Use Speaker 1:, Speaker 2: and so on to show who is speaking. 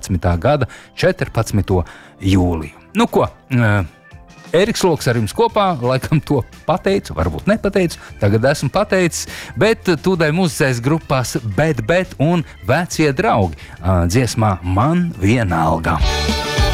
Speaker 1: gada 14. jūliju. Nu ko, Ēriks Loks ar jums kopā, laikam to pateicu, varbūt nepateicu, tagad esmu pateicis, bet tūdai muzicēs grupās Bet un Vecie draugi dziesmā Man vienalga.